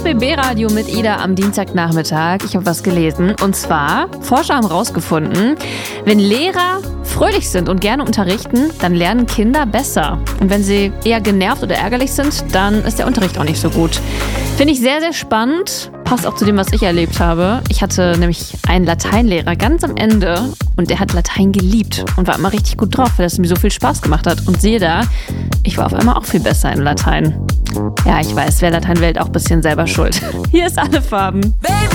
RBB Radio mit Ida am Dienstagnachmittag. Ich habe was gelesen. Und zwar, Forscher haben herausgefunden, wenn Lehrer fröhlich sind und gerne unterrichten, dann lernen Kinder besser. Und wenn sie eher genervt oder ärgerlich sind, dann ist der Unterricht auch nicht so gut. Finde ich sehr, sehr spannend. Passt auch zu dem, was ich erlebt habe. Ich hatte nämlich einen Lateinlehrer ganz am Ende und der hat Latein geliebt und war immer richtig gut drauf, weil es mir so viel Spaß gemacht hat. Und siehe da, ich war auf einmal auch viel besser in Latein. Ja, ich weiß, wer Latein wählt, auch ein bisschen selber schuld. Hier ist Alle Farben. Baby.